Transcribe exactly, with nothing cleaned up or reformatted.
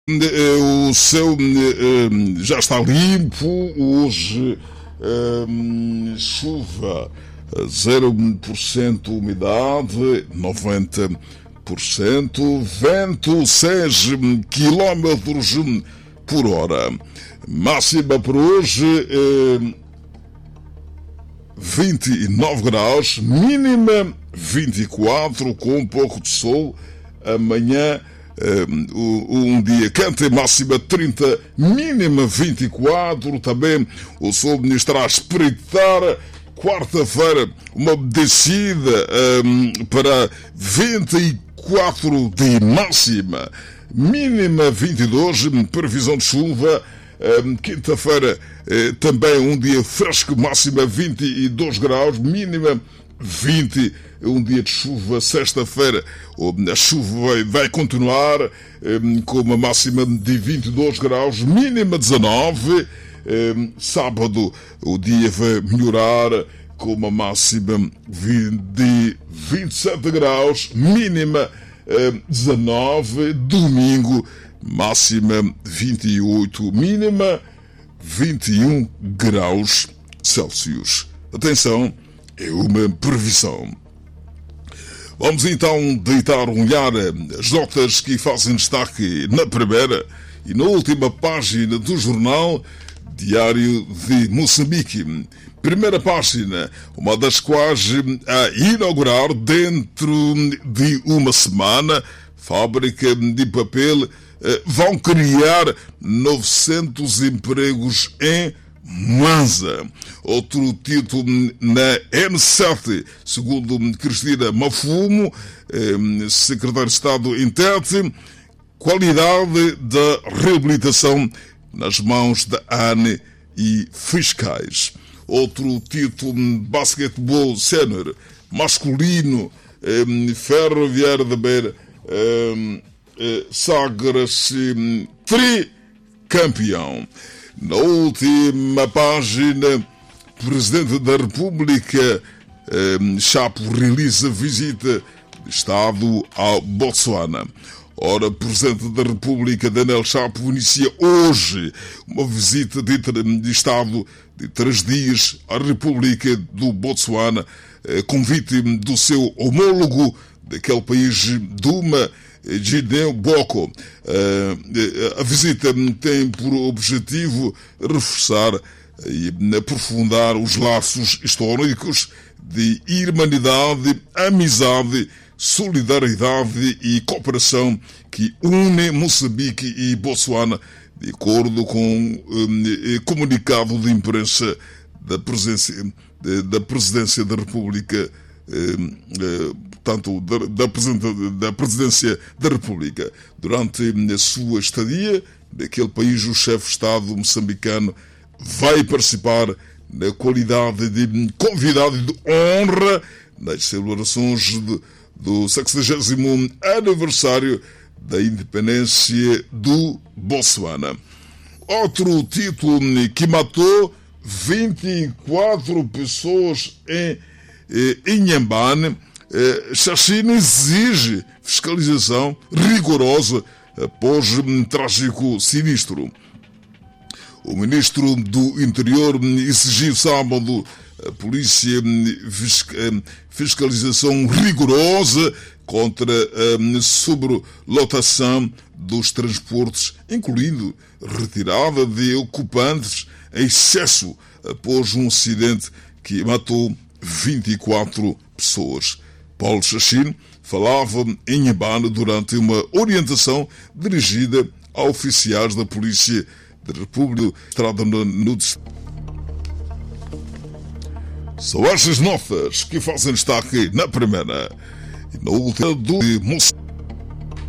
O céu já está limpo, hoje chuva, zero por cento umidade, noventa por cento, vento seis quilômetros por hora. Máxima por hoje vinte e nove graus, mínima vinte e quatro, com um pouco de sol. Amanhã Um, um dia quente, máxima trinta, mínima vinte e quatro. Também o sol estará a espreitar. Quarta-feira, uma descida um, para vinte e quatro de máxima, mínima vinte e dois. Previsão de chuva. Um, Quinta-feira, eh, também um dia fresco, máxima vinte e dois graus, mínima vinte. Um dia de chuva. Sexta-feira a chuva vai, vai continuar um, com uma máxima de vinte e dois graus, mínima dezanove. Um, sábado o dia vai melhorar com uma máxima de vinte e sete graus, mínima um, dezanove. Domingo máxima vinte e oito, mínima vinte e um graus Celsius. Atenção, é uma previsão. Vamos então deitar um olhar às notas que fazem destaque na primeira e na última página do jornal Diário de Moçambique. Primeira página, uma das quais a inaugurar dentro de uma semana, fábrica de papel, vão criar novecentos empregos em Mwanza. Outro título na N sete, segundo Cristina Mafumo, secretário de Estado em Tete, qualidade da reabilitação nas mãos da A N e fiscais. Outro título, basquetebol sénior masculino, Ferroviário da Beira sagra-se tricampeão. Na última página, Presidente da República eh, Chapo realiza visita de Estado ao Botsuana. Ora, Presidente da República Daniel Chapo inicia hoje uma visita de, de Estado de três dias à República do Botsuana, eh, convite do seu homólogo daquele país, Duma Gideon Boko. A visita tem por objetivo reforçar e aprofundar os laços históricos de irmandade, amizade, solidariedade e cooperação que unem Moçambique e Botsuana, de acordo com um comunicado de imprensa da presidência da, Presidência da República, portanto, da, da, da Presidência da República. Durante a sua estadia naquele país, o chefe de Estado moçambicano vai participar na qualidade de convidado de honra nas celebrações de, do sexagésimo aniversário da independência do Botsuana. Outro título que matou vinte e quatro pessoas em Inhambane. Chachina exige fiscalização rigorosa após um trágico sinistro. O ministro do Interior exigiu sábado a polícia fiscalização rigorosa contra a sobrelotação dos transportes, incluindo retirada de ocupantes em excesso após um acidente que matou vinte e quatro pessoas. Paulo Chachine falava em Inhambane durante uma orientação dirigida a oficiais da Polícia da República Estrada no, no São estas notas que fazem destaque na primeira e na última do Moçambique.